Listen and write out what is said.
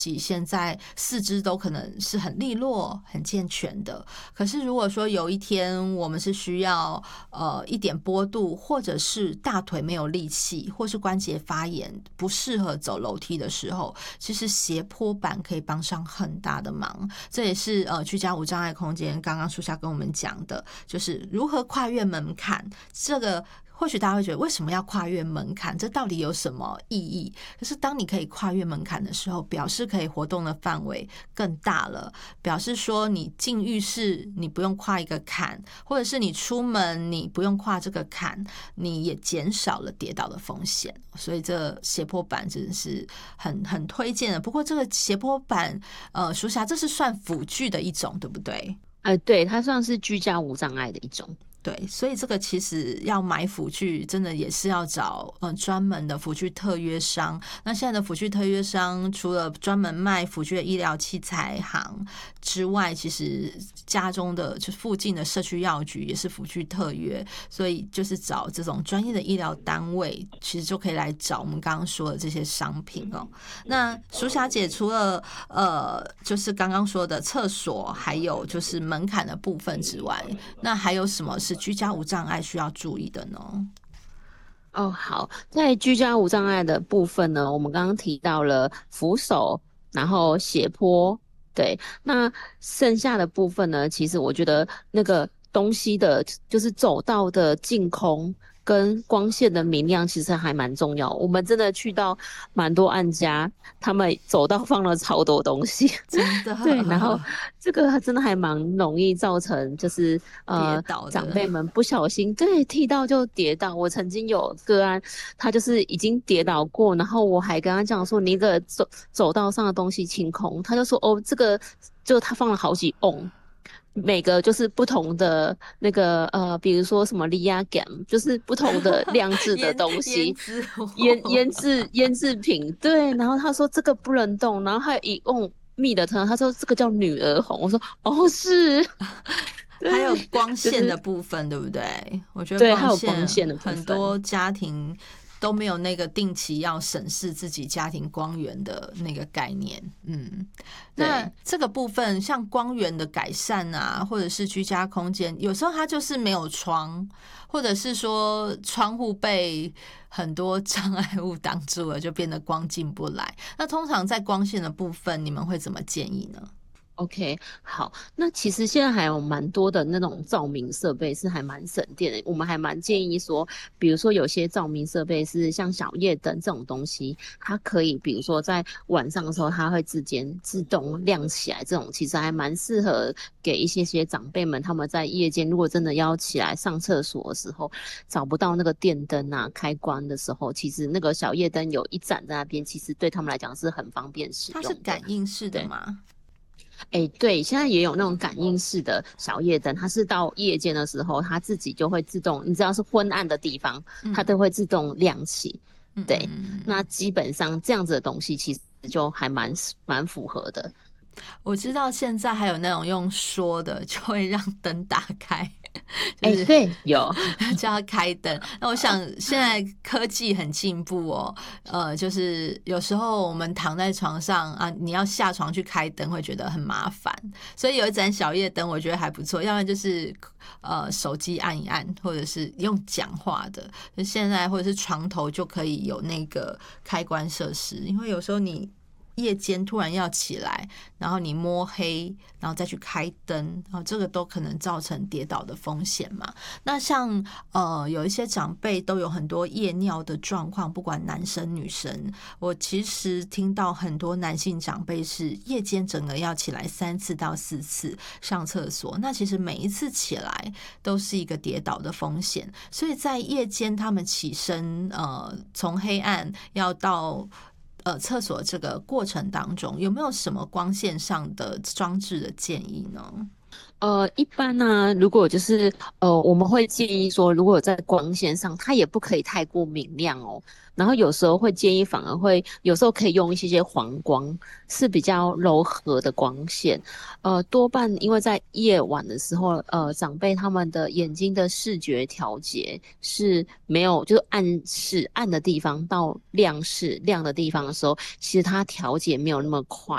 现在四肢都可能是很利落、很健全的。可是如果说有一天我们是需要一点波度，或者是大腿没有力气，或是关节发炎不适合走楼梯的时候，其实斜坡板可以帮上很大的忙。这也是居家无障碍空间刚刚书霞跟我们讲的，就是如何跨越门槛。这个或许大家会觉得为什么要跨越门槛，这到底有什么意义？可是当你可以跨越门槛的时候，表示可以活动的范围更大了，表示说你进浴室你不用跨一个坎，或者是你出门你不用跨这个坎，你也减少了跌倒的风险。所以这斜坡板真的是很推荐的。不过这个斜坡板书霞这是算辅具的一种对不对？ 对，它算是居家无障碍的一种。 对，所以这个其实要买辅具，真的也是要找专门的辅具特约商。那现在的辅具特约商，除了专门卖辅具的医疗器材行之外，其实家中的就附近的社区药局也是辅具特约，所以就是找这种专业的医疗单位，其实就可以来找我们刚刚说的这些商品哦。那淑霞姐除了就是刚刚说的厕所，还有就是门槛的部分之外，那还有什么是居家无障碍需要注意的呢？ 好，在居家无障碍的部分呢，我们刚刚提到了扶手，然后斜坡，对，那剩下的部分呢，其实我觉得那个东西的，就是走道的净空跟光线的明亮，其实还蛮重要。我们真的去到蛮多案家，他们走道放了超多东西， 真的对，然后这个真的还蛮容易造成，就是跌倒的长辈们不小心对踢到就跌倒。我曾经有个案，他就是已经跌倒过，然后我还跟他讲说，你的走道上的东西清空，他就说哦，这个就他放了好几瓮。每个就是不同的那个比如说什么利亚感，就是不同的亮质的东西，腌制品，对。然后他说这个不能动，然后还有一瓮蜜的汤，他说这个叫女儿红，我说哦是， 还有对， 光线的就是部分，对不对？我觉得对，还有光光线线的部很分。 多家庭都没有那个定期要审视自己家庭光源的那个概念。那这个部分像光源的改善啊，或者是居家空间，有时候它就是没有窗，或者是说窗户被很多障碍物挡住了，就变得光进不来。那通常在光线的部分，你们会怎么建议呢？ OK，好，那其实现在还有蛮多的那种照明设备是还蛮省电的，我们还蛮建议说，比如说有些照明设备是像小夜灯这种东西，它可以比如说在晚上的时候它会自动亮起来，这种其实还蛮适合给一些长辈们，他们在夜间如果真的要起来上厕所的时候找不到那个电灯啊开关的时候，其实那个小夜灯有一盏在那边，其实对他们来讲是很方便使它是用的。 感应式的吗？ 对，现在也有那种感应式的小夜灯，它是到夜间的时候，它自己就会自动，你只要是昏暗的地方，它都会自动亮起。对，那基本上这样子的东西其实就还蛮符合的。 我知道现在还有那种用说的，就会让灯打开，就是对，有。 叫它开灯。那我想现在科技很进步哦，就是有时候我们躺在床上啊，你要下床去开灯会觉得很麻烦，所以有一盏小夜灯我觉得还不错。要不然就是手机按一按，或者是用讲话的，就现在或者是床头就可以有那个开关设施，因为有时候你夜间突然要起来，然后你摸黑，然后再去开灯，然后这个都可能造成跌倒的风险嘛。那像有一些长辈都有很多夜尿的状况，不管男生女生，我其实听到很多男性长辈是夜间整个要起来3次到4次上厕所，那其实每一次起来都是一个跌倒的风险，所以在夜间他们起身从黑暗要到厕所这个过程当中，有没有什么光线上的装置的建议呢？ 一般呢，如果就是我们会建议说，如果在光线上，它也不可以太过明亮哦。然后有时候会建议，反而会有时候可以用一些黄光，是比较柔和的光线。多半因为在夜晚的时候，长辈他们的眼睛的视觉调节是没有，就是暗的地方到亮的地方的时候，其实它调节没有那么快。